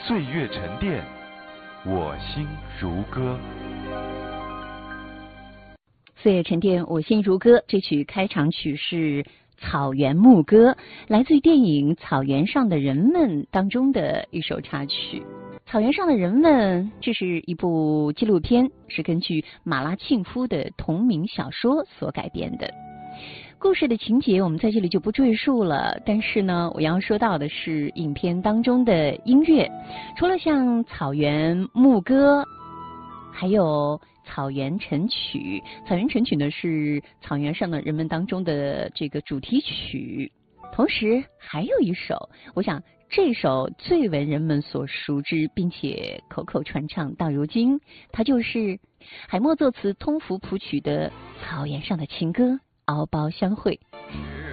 岁月沉淀，我心如歌。 岁月沉淀，我心如歌。这曲开场曲是《草原牧歌》，来自于电影《草原上的人们》当中的一首插曲。草原上的人们，这是一部纪录片，是根据马拉沁夫的同名小说所改编的。故事的情节我们在这里就不赘述了，但是呢，我要说到的是影片当中的音乐，除了像草原牧歌，还有草原晨曲。草原晨曲呢是草原上的人们当中的这个主题曲，同时还有一首，我想这首最为人们所熟知，并且口口传唱到如今，它就是海默作词，通福谱曲的《草原上的情歌》，敖包相会。